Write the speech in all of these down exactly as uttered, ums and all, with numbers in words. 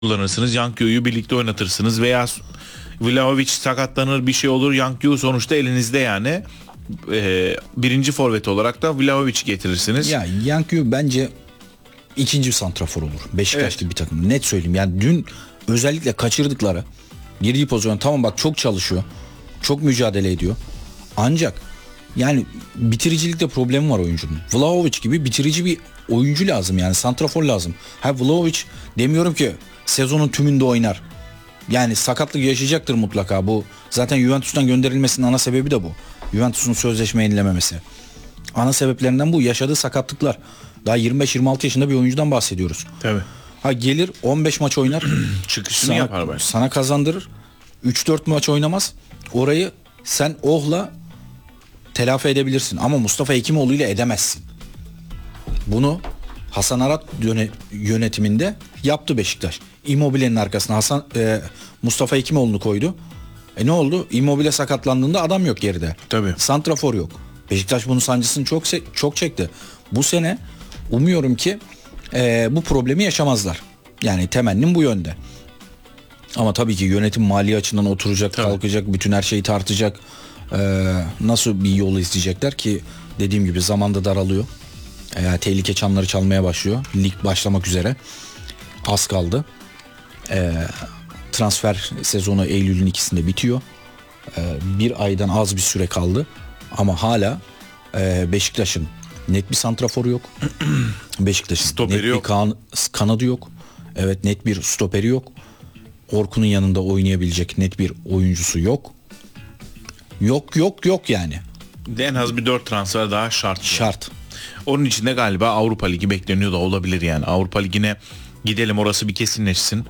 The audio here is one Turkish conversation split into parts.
kullanırsınız. Yankyu'yu birlikte oynatırsınız veya Vlahovic sakatlanır, bir şey olur. Yankyu sonuçta elinizde yani. Ee, birinci forvet olarak da Vlahovic'i getirirsiniz. Ya Yankyu bence ikinci santrafor olur. Beşiktaş Evet. gibi bir takım. Net söyleyeyim. Yani dün özellikle kaçırdıkları girdiği pozisyon, tamam bak çok çalışıyor. Çok mücadele ediyor. Ancak yani bitiricilikte problemi var oyuncunun. Vlahovic gibi bitirici bir oyuncu lazım yani, santrafor lazım. Ha Vlahovic demiyorum ki sezonun tümünde oynar. Yani sakatlık yaşayacaktır mutlaka. Bu zaten Juventus'tan gönderilmesinin ana sebebi de bu. Juventus'un sözleşme yenilememesi. Ana sebeplerinden bu. Yaşadığı sakatlıklar. Daha yirmi beş yirmi altı yaşında bir oyuncudan bahsediyoruz. Tabii. Ha gelir on beş maç oynar. Çıkışını sana, yapar belki. sana kazandırır. üç dört maç oynamaz. Orayı sen ohla telafi edebilirsin. Ama Mustafa Hekimoğlu ile edemezsin. Bunu Hasan Arat yönetiminde yaptı Beşiktaş. Immobile'nin arkasına Hasan e, Mustafa Hekimoğlu'nu koydu. E ne oldu? Immobile sakatlandığında adam yok geride. Tabii. Santrafor yok. Beşiktaş bunun sancısını çok çok çekti. Bu sene umuyorum ki e, bu problemi yaşamazlar. Yani temennim bu yönde. Ama tabii ki yönetim mali açıdan oturacak, tabii. kalkacak, bütün her şeyi tartacak. E, nasıl bir yolu izleyecekler ki dediğim gibi zamanda daralıyor. E, tehlike çanları çalmaya başlıyor. Lig başlamak üzere. Az kaldı. E, transfer sezonu Eylül'ün ikisinde bitiyor. E, bir aydan az bir süre kaldı. Ama hala e, Beşiktaş'ın net bir santraforu yok. Beşiktaş'ın stoperi net yok. bir kan, kanadı yok. Evet, net bir stoperi yok. Orkun'un yanında oynayabilecek net bir oyuncusu yok. Yok yok yok yani. En az bir dört transfer daha şart. Şart. Onun için de galiba Avrupa Ligi bekleniyor da olabilir yani. Avrupa Ligi'ne gidelim, orası bir kesinleşsin.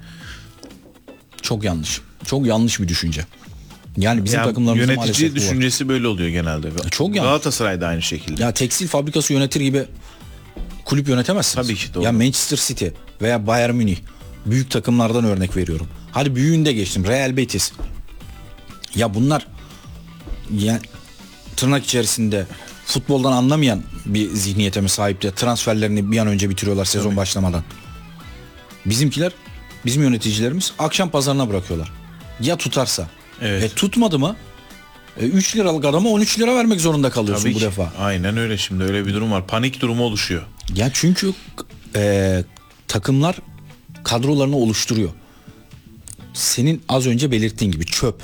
Çok yanlış. Çok yanlış bir düşünce. Yani bizim yani takımlarımızın yönetici düşüncesi böyle oluyor genelde. Çok yanlış. Galatasaray da aynı şekilde. Ya tekstil fabrikası yönetir gibi kulüp yönetemezsiniz. Tabii ki doğru. Ya Manchester City veya Bayern Münih, büyük takımlardan örnek veriyorum. Hadi büyüğünü de geçtim. Real Betis. Ya bunlar yani tırnak içerisinde futboldan anlamayan bir zihniyete mi sahip de transferlerini bir an önce bitiriyorlar sezon Tabii. başlamadan. Bizimkiler, bizim yöneticilerimiz akşam pazarına bırakıyorlar. Ya tutarsa. Evet. E tutmadı mı? E, üç liralık adama on üç lira vermek zorunda kalıyorsun Tabii bu ki. defa. Aynen öyle, şimdi öyle bir durum var. Panik durumu oluşuyor. Ya çünkü e, takımlar kadrolarını oluşturuyor. Senin az önce belirttiğin gibi çöp.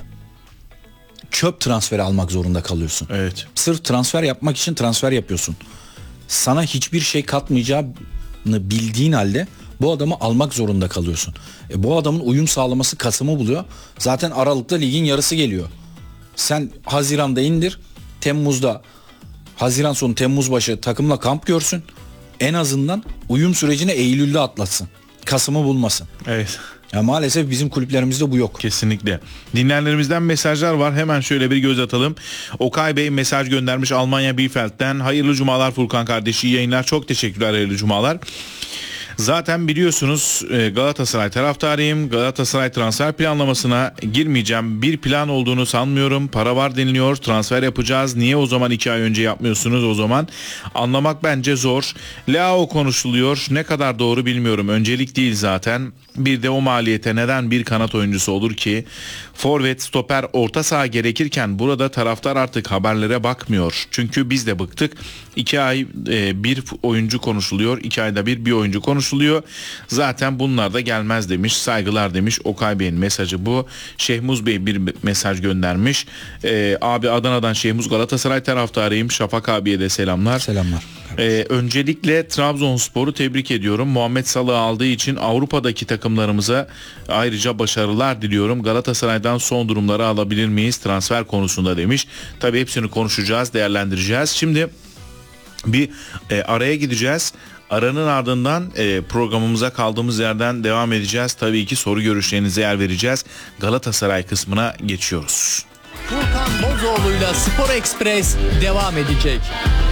Çöp transferi almak zorunda kalıyorsun. Evet. Sırf transfer yapmak için transfer yapıyorsun. Sana hiçbir şey katmayacağını bildiğin halde bu adamı almak zorunda kalıyorsun. E, bu adamın uyum sağlaması Kasım'ı buluyor. Zaten Aralık'ta ligin yarısı geliyor. Sen Haziran'da indir, Temmuz'da, Haziran sonu Temmuz başı takımla kamp görsün. En azından uyum sürecini Eylül'de atlatsın. Kasım'ı bulmasın. Evet. Ya maalesef bizim kulüplerimizde bu yok. Kesinlikle. Dinleyenlerimizden mesajlar var. Hemen şöyle bir göz atalım. Okay Bey mesaj göndermiş Almanya Bielefeld'den. Hayırlı cumalar Furkan kardeş. İyi yayınlar. Çok teşekkürler, hayırlı cumalar. Zaten biliyorsunuz Galatasaray taraftarıyım. Galatasaray transfer planlamasına girmeyeceğim. Bir plan olduğunu sanmıyorum. Para var deniliyor. Transfer yapacağız. Niye o zaman iki ay önce yapmıyorsunuz o zaman? Anlamak bence zor. Leao konuşuluyor. Ne kadar doğru bilmiyorum. Öncelik değil zaten. Bir de o maliyete neden bir kanat oyuncusu olur ki? Forvet, stoper, orta saha gerekirken burada taraftar artık haberlere bakmıyor. Çünkü biz de bıktık. İki ay e, bir oyuncu konuşuluyor. İki ayda bir bir oyuncu konuşuluyor. Zaten bunlar da gelmez demiş. Saygılar demiş. Okay Bey'in mesajı bu. Şehmuz Bey bir mesaj göndermiş. E, abi Adana'dan Şehmuz, Galatasaray taraftarıyım. Şafak abiye de selamlar. Selamlar. Ee, öncelikle Trabzonspor'u tebrik ediyorum. Muhammed Salah'ı aldığı için Avrupa'daki takımlarımıza ayrıca başarılar diliyorum. Galatasaray'dan son durumları alabilir miyiz transfer konusunda demiş. Tabii hepsini konuşacağız, değerlendireceğiz. Şimdi bir e, araya gideceğiz. Aranın ardından e, programımıza kaldığımız yerden devam edeceğiz. Tabii ki soru görüşlerinize yer vereceğiz. Galatasaray kısmına geçiyoruz. Furkan Bozoğlu'yla Spor Express devam edecek.